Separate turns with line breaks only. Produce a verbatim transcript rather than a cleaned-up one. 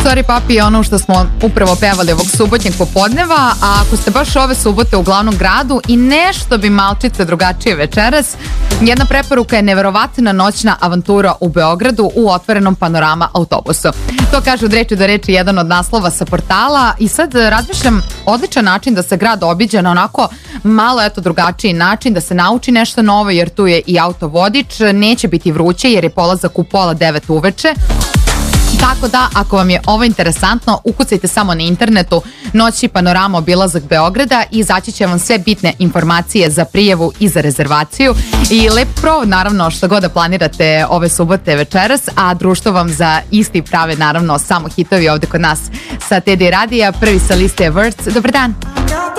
Sorry papi je ono što smo upravo pevali ovog subotnjeg popodneva, a ako ste baš ove subote u glavnom gradu i nešto bi malčice drugačije večeras, jedna preporuka je neverovatna noćna avantura u Beogradu u otvorenom panorama autobusu. To kaže od reči do reči jedan od naslova sa portala i sad razmišljam odličan način da se grad obiđe na onako malo eto drugačiji način, da se nauči nešto novo jer tu je i autovodič, neće biti vruće jer je polazak u pola devet uveče. Tako da, ako vam je ovo interesantno, ukucajte samo na internetu Noćni panorama obilazak Beograda i izaći će vam sve bitne informacije za prijavu i za rezervaciju. I lep provod, naravno, što god da planirate ove subote večeras, a društvo vam za isti prave, naravno, samo hitovi ovde kod nas sa T D Radija. Prvi sa liste je Words. Dobar dan!